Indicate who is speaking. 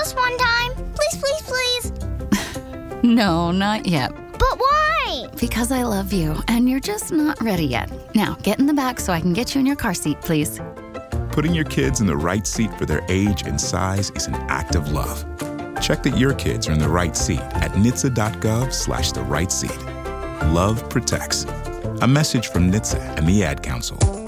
Speaker 1: just one time? Please, please, please.
Speaker 2: No, not yet.
Speaker 1: But why?
Speaker 2: Because I love you, and you're just not ready yet. Now, get in the back so I can get you in your car seat, please.
Speaker 3: Putting your kids in the right seat for their age and size is an act of love. Check that your kids are in the right seat at nhtsa.gov/the right seat. Love protects. A message from NHTSA and the Ad Council.